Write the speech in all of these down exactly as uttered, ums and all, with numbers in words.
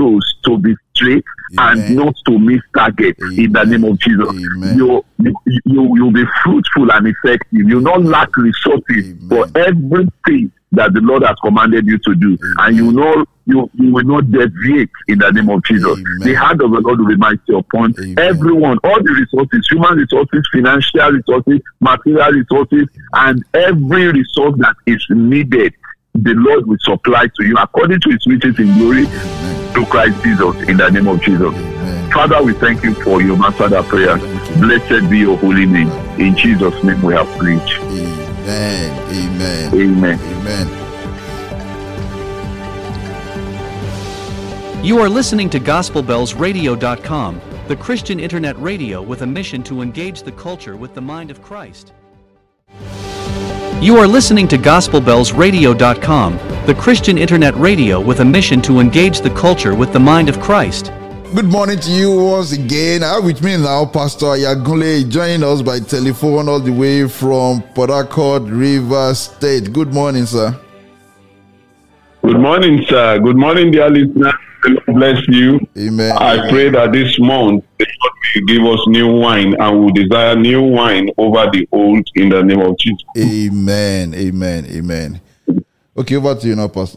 goals to be straight Amen. And not to miss target. Amen. In the name of Jesus. You, you, you, you'll be fruitful and effective. You'll not lack resources Amen. For everything that the Lord has commanded you to do. Amen. And you know you, you will not deviate in the name of Jesus. Amen. The hand of the Lord will be mighty upon Amen. Everyone, all the resources, human resources, financial resources, material resources, and every resource that is needed, the Lord will supply to you according to his riches in glory through Christ Jesus, in the name of Jesus. Amen. Father, we thank you for your answered prayer. Blessed be your holy name. In Jesus' name we have prayed. Amen. Amen. Amen. Amen. You are listening to Gospel Bells Radio dot com, the Christian internet radio with a mission to engage the culture with the mind of Christ. You are listening to Gospel Bells Radio dot com, the Christian internet radio with a mission to engage the culture with the mind of Christ. Good morning to you once again. I have with me now Pastor Ayagunle, joining us by telephone all the way from Port Harcourt, Rivers State. Good morning, sir. Good morning, sir. Good morning, dear listeners. God bless you. Amen. I Amen. pray that this month the Lord will give us new wine and will desire new wine over the old in the name of Jesus. Amen. Amen. Amen. Okay, over to you now, Pastor.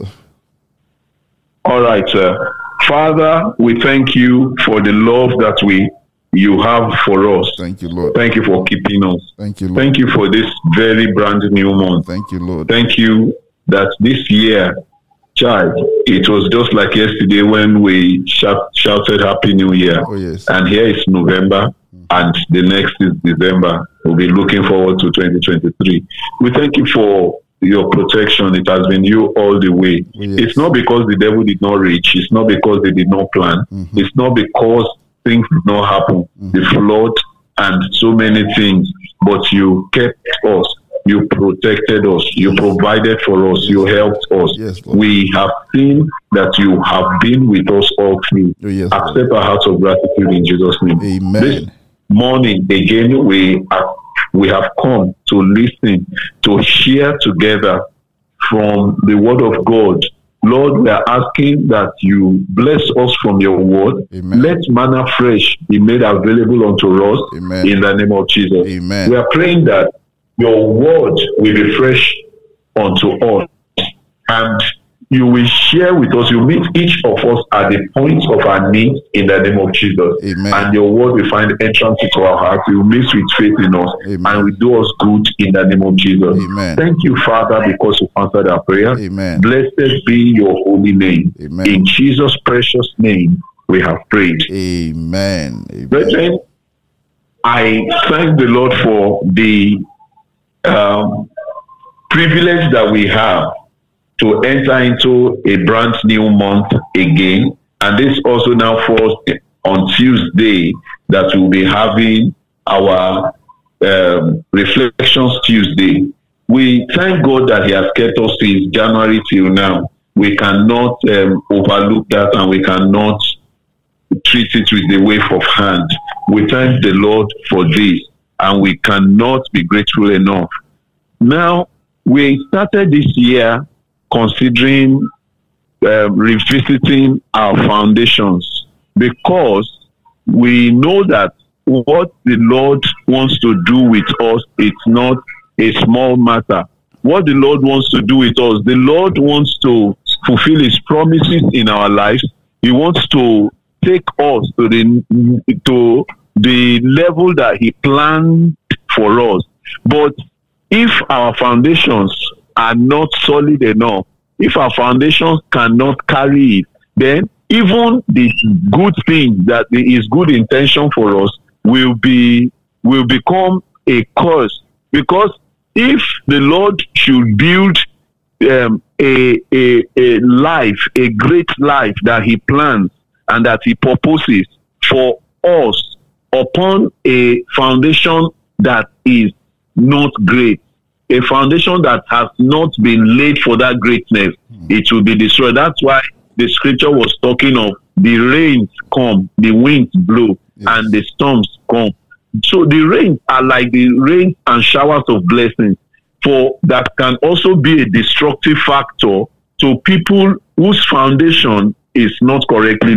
All right, sir. Father, we thank you for the love that we you have for us. Thank you, Lord. Thank you for keeping us. Thank you, Lord. Thank you for this very brand new month. Thank you, Lord. Thank you that this year, child, it was just like yesterday when we shout, shouted Happy New Year. Oh, yes. And here is November, mm-hmm. and the next is December. We'll be looking forward to twenty twenty-three. We thank you for your protection. It has been you all the way. Oh, yes. It's not because the devil did not reach. It's not because they did not plan. Mm-hmm. It's not because things did not happen. Mm-hmm. The flood and so many things. But you kept us. You protected us. You provided for us. You helped us. Yes, Lord. We have seen that you have been with us all through. Oh, yes, Accept our hearts of gratitude in Jesus' name. Amen. This morning, again, we are, we have come to listen, to hear together from the word of God. Lord, we are asking that you bless us from your word. Amen. Let manna fresh be made available unto us. Amen. In the name of Jesus. Amen. We are praying that your word will be fresh unto us, and you will share with us. You meet each of us at the point of our needs in the name of Jesus. Amen. And your word will find entrance into our hearts. You will mix with faith in us. Amen. And will do us good in the name of Jesus. Amen. Thank you, Father, because you answered our prayer. Amen. Blessed be your holy name. Amen. In Jesus' precious name, we have prayed. Amen. Amen. Brethren, I thank the Lord for the um, privilege that we have to enter into a brand new month again. And this also now falls on Tuesday that we'll be having our um, Reflections Tuesday. We thank God that he has kept us since January till now. We cannot um, overlook that, and we cannot treat it with the wave of hand. We thank the Lord for this, and we cannot be grateful enough. Now, we started this year considering uh, revisiting our foundations, because we know that what the Lord wants to do with us, it's not a small matter. What the Lord wants to do with us, the Lord wants to fulfill his promises in our lives. He wants to take us to the to the level that he planned for us. But if our foundations are not solid enough, if our foundations cannot carry it, then even the good thing that is good intention for us will be will become a curse. Because if the Lord should build um, a, a a life, a great life that he plans and that he purposes for us upon a foundation that is not great, a foundation that has not been laid for that greatness, mm. it will be destroyed. That's why the scripture was talking of the rains come, the winds blow, yes. and the storms come. So the rains are like the rains and showers of blessings, for that can also be a destructive factor to people whose foundation is not correctly